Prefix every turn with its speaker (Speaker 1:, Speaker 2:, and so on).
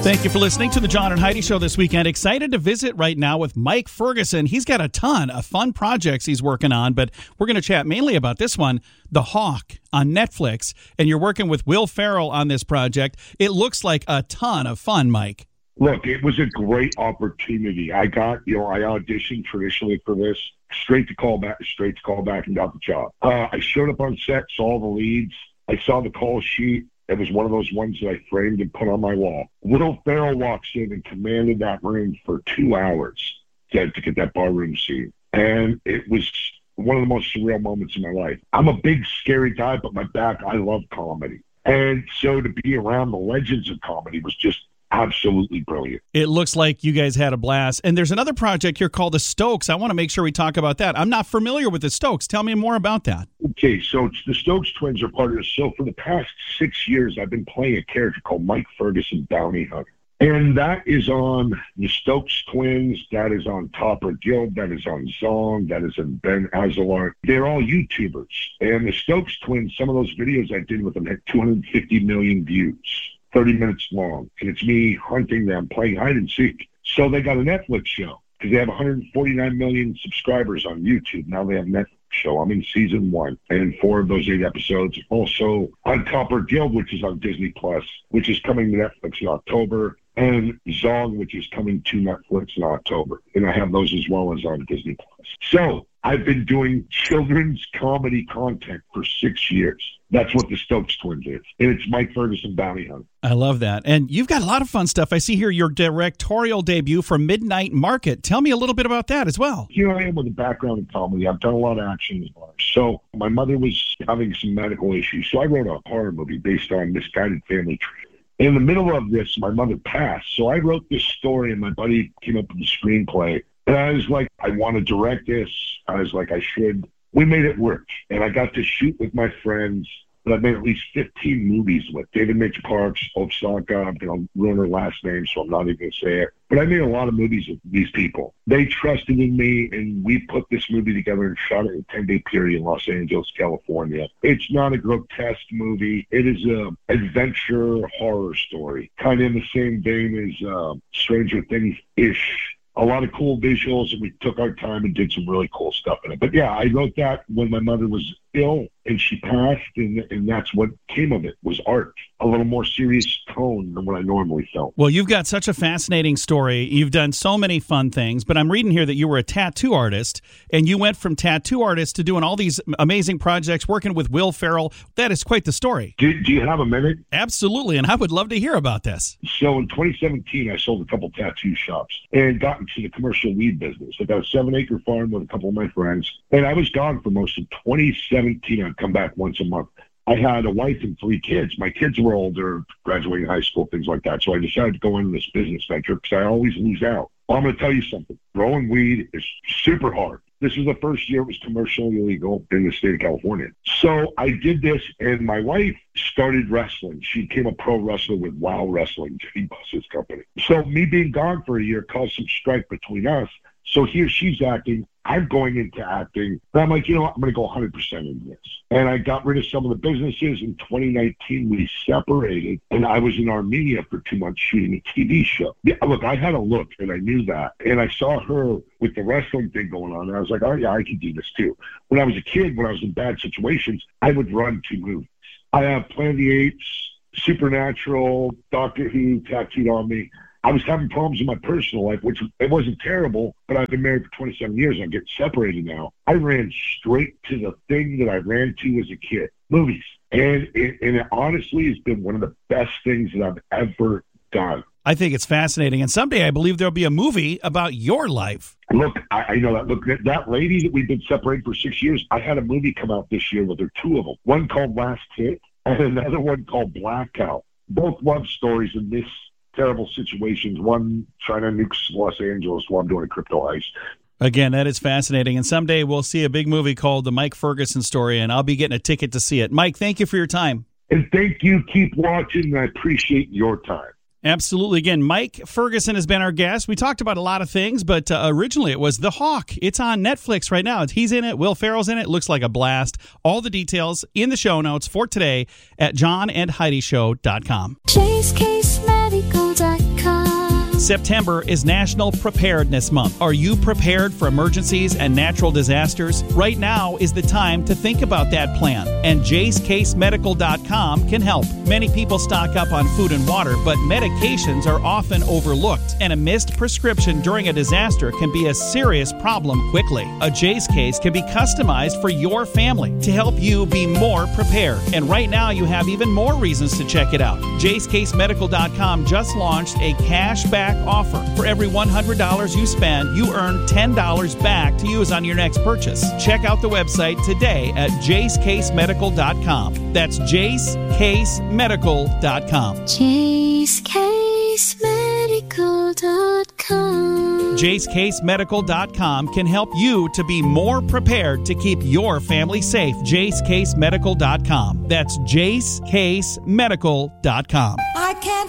Speaker 1: Thank you for listening to the John and Heidi Show this weekend. Excited to visit right now with Mike Ferguson. He's got a ton of fun projects he's working on, but we're going to chat mainly about this one, The Hawk on Netflix. And you're working with Will Ferrell on this project. It looks like a ton of fun, Mike.
Speaker 2: Look, it was a great opportunity. I auditioned traditionally for this, straight to call back and got the job. I showed up on set, saw the leads. I saw the call sheet. It was one of those ones that I framed and put on my wall. Will Ferrell walks in and commanded that room for 2 hours to get that barroom scene. And it was one of the most surreal moments in my life. I'm a big, scary guy, but I love comedy. And so to be around the legends of comedy was just absolutely brilliant.
Speaker 1: It looks like you guys had a blast. And there's another project here called The Stokes. I want to make sure we talk about that. I'm not familiar with The Stokes. Tell me more about that.
Speaker 2: Okay, so the Stokes twins are part of this. So for the past 6 years, I've been playing a character called Mike Ferguson, Bounty Hunter. And that is on the Stokes twins. That is on Topper Guild. That is on Zong. That is on Ben Azelart. They're all YouTubers. And the Stokes twins, some of those videos I did with them had 250 million views. 30 minutes long, and it's me hunting them, playing hide and seek. So they got a Netflix show because they have 149 million subscribers on YouTube. Now they have a Netflix show. I'm in season 1, and 4 of those 8 episodes. Also on Topper Guild, which is on Disney Plus, which is coming to Netflix in October, and Zong, which is coming to Netflix in October. And I have those as well as on Disney Plus. So I've been doing children's comedy content for 6 years. That's what the Stokes twins is. And it's Mike Ferguson, Bounty Hunter.
Speaker 1: I love that. And you've got a lot of fun stuff. I see here your directorial debut for Midnight Market. Tell me a little bit about that as well.
Speaker 2: Here I am with a background in comedy. I've done a lot of action as well. So my mother was having some medical issues. So I wrote a horror movie based on Misguided Family Tree. In the middle of this, my mother passed. So I wrote this story, and my buddy came up with the screenplay. And I was like, I want to direct this. I was like, I should. We made it work. And I got to shoot with my friends that I've made at least 15 movies with. David Mitch Parks, Osaka. I'm going to ruin her last name, so I'm not even going to say it. But I made a lot of movies with these people. They trusted in me, and we put this movie together and shot it in a 10-day period in Los Angeles, California. It's not a grotesque movie. It is an adventure horror story, kind of in the same vein as Stranger Things-ish. A lot of cool visuals, and we took our time and did some really cool stuff in it. But yeah, I wrote that when my mother was ill and she passed, and that's what came of it, was art. A little more serious tone than what I normally felt.
Speaker 1: Well, you've got such a fascinating story. You've done so many fun things, but I'm reading here that you were a tattoo artist, and you went from tattoo artist to doing all these amazing projects, working with Will Ferrell. That is quite the story.
Speaker 2: Do you have a minute?
Speaker 1: Absolutely, and I would love to hear about this.
Speaker 2: So in 2017, I sold a couple tattoo shops and got into the commercial weed business. I got a 7-acre farm with a couple of my friends, and I was gone for most of 2017. I'd come back once a month. I had a wife and 3 kids. My kids were older, graduating high school, things like that. So I decided to go into this business venture because I always lose out. Well, I'm going to tell you something. Growing weed is super hard. This was the first year it was commercially illegal in the state of California. So I did this, and my wife started wrestling. She became a pro wrestler with Wow Wrestling, Jimmy Buss's company. So me being gone for a year caused some strife between us. So here she's acting. I'm going into acting. And I'm like, you know what? I'm going to go 100% into this. And I got rid of some of the businesses. In 2019, we separated. And I was in Armenia for 2 months shooting a TV show. Yeah, look, I had a look, and I knew that. And I saw her with the wrestling thing going on. And I was like, oh, yeah, I can do this too. When I was a kid, when I was in bad situations, I would run to movies. I have Planet of the Apes, Supernatural, Doctor Who tattooed on me. I was having problems in my personal life, which it wasn't terrible, but I've been married for 27 years and I'm getting separated now. I ran straight to the thing that I ran to as a kid, movies. And it honestly has been one of the best things that I've ever done.
Speaker 1: I think it's fascinating. And someday I believe there'll be a movie about your life.
Speaker 2: Look, I know that. Look, that lady that we've been separated for 6 years, I had a movie come out this year with her, 2 of them. One called Last Hit and another one called Blackout. Both love stories in this terrible situations. One trying to nuke Los Angeles while I'm doing a crypto heist.
Speaker 1: Again, that is fascinating. And someday we'll see a big movie called The Mike Ferguson Story, and I'll be getting a ticket to see it. Mike, thank you for your time.
Speaker 2: And thank you. Keep watching. I appreciate your time.
Speaker 1: Absolutely. Again, Mike Ferguson has been our guest. We talked about a lot of things, but originally it was The Hawk. It's on Netflix right now. He's in it. Will Ferrell's in it. Looks like a blast. All the details in the show notes for today at johnandheidishow.com.
Speaker 3: JaceCaseMedical.com
Speaker 1: September is National Preparedness Month. Are you prepared for emergencies and natural disasters? Right now is the time to think about that plan, and JaceCaseMedical.com can help. Many people stock up on food and water, but medications are often overlooked, and a missed prescription during a disaster can be a serious problem quickly. A Jay's Case can be customized for your family to help you be more prepared. And right now you have even more reasons to check it out. JaceCaseMedical.com just launched a cashback offer. For every $100 you spend, you earn $10 back to use on your next purchase. Check out the website today at JaceCaseMedical.com. That's JaceCaseMedical.com.
Speaker 3: JaceCaseMedical.com.
Speaker 1: JaceCaseMedical.com can help you to be more prepared to keep your family safe. JaceCaseMedical.com. That's JaceCaseMedical.com.
Speaker 4: I can't